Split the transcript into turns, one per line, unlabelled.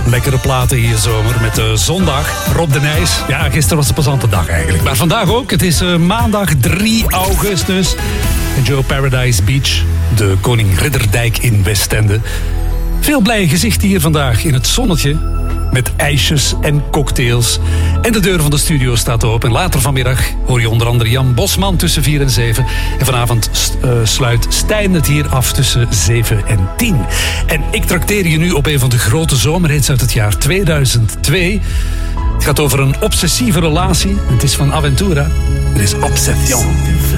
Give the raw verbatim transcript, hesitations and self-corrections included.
Lekkere platen hier zomer met de zondag. Rob de Nijs. Ja, gisteren was de plezante dag eigenlijk. Maar vandaag ook. Het is uh, maandag drie augustus. En Joe Paradise Beach, de Koning Ridderdijk in Westende. Veel blije gezichten hier vandaag in het zonnetje. Met ijsjes en cocktails. En de deur van de studio staat open. En later vanmiddag hoor je onder andere Jan Bosman tussen vier en zeven. En vanavond uh, sluit Stijn het hier af tussen zeven en tien. En ik trakteer je nu op een van de grote zomerhits uit het jaar tweeduizend twee. Het gaat over een obsessieve relatie. Het is van Aventura. Het is Obsession.